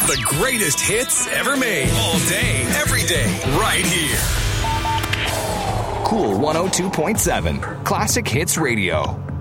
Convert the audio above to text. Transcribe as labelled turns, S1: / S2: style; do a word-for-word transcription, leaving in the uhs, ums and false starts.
S1: with the greatest hits ever made. All day, every day, right here.
S2: Cool one oh two point seven. Classic Hits Radio.